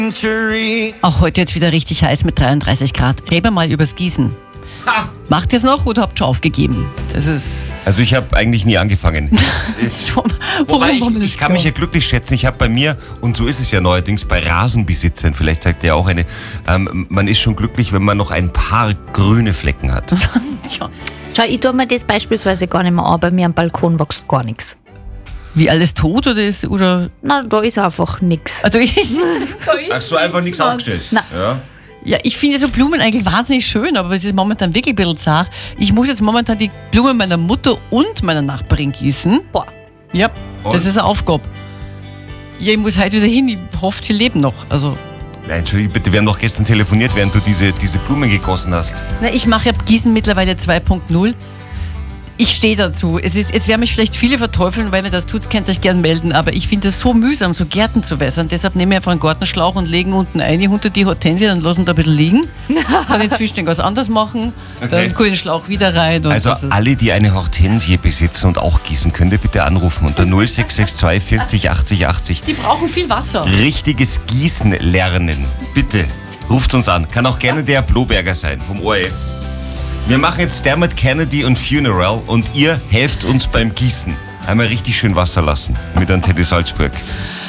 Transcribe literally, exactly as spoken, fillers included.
Auch heute jetzt wieder richtig heiß mit dreiunddreißig Grad. Reden wir mal übers Gießen. Ha. Macht ihr es noch oder habt ihr schon aufgegeben? Das ist also ich habe eigentlich nie angefangen. Wobei ich, ich kann mich ja glücklich schätzen. Ich habe bei mir, und so ist es ja neuerdings bei Rasenbesitzern, vielleicht sagt ihr auch eine, ähm, man ist schon glücklich, wenn man noch ein paar grüne Flecken hat. Ja. Schau, ich tue mir das beispielsweise gar nicht mehr an. Bei mir am Balkon wächst gar nichts. Wie, alles tot oder ist, oder? Na, da ist einfach nichts. Also ich, Hast du einfach nichts aufgestellt? Nein. Ja. Ja, ich finde so Blumen eigentlich wahnsinnig schön, aber es ist momentan wirklich ein bisschen zart. Ich muss jetzt momentan die Blumen meiner Mutter und meiner Nachbarin gießen. Boah. Ja, Und? das ist eine Aufgabe. Ja, ich muss heute wieder hin, ich hoffe, sie leben noch. Also. Nein, Entschuldigung, bitte, wir haben doch gestern telefoniert, während du diese, diese Blumen gegossen hast. Na, ich mache ja Gießen mittlerweile zwei Punkt null. Ich stehe dazu. Es ist, jetzt werden mich vielleicht viele verteufeln, weil mir das tut, könnt ihr euch gerne melden. Aber ich finde es so mühsam, so Gärten zu wässern. Deshalb nehme ich einfach einen Gartenschlauch und legen unten eine unter die Hortensie und lassen da ein bisschen liegen. Kann inzwischen was anderes machen. Okay. Dann kann ich den Schlauch wieder rein. Und Also das ist alle, die eine Hortensie besitzen und auch gießen, könnt ihr bitte anrufen unter null sechs sechs zwei vierzig achtzig achtzig. die brauchen viel Wasser. Richtiges Gießen lernen. Bitte, ruft uns an. Kann auch gerne der Bloberger sein vom O R F. Wir machen jetzt Dermot Kennedy und Funeral und ihr helft uns beim Gießen. Einmal richtig schön Wasser lassen mit einem Teddy Salzburg.